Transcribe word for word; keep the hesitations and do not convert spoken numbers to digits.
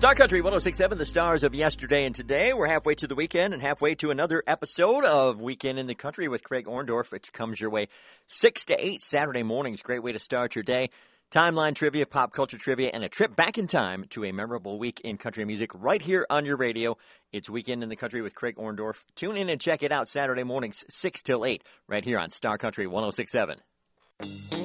Star Country one oh six point seven, the stars of yesterday and today. We're halfway to the weekend and halfway to another episode of Weekend in the Country with Craig Orndorff, which comes your way six to eight Saturday mornings. Great way to start your day. Timeline trivia, pop culture trivia, and a trip back in time to a memorable week in country music right here on your radio. It's Weekend in the Country with Craig Orndorff. Tune in and check it out Saturday mornings, six till eight, right here on Star Country one oh six point seven.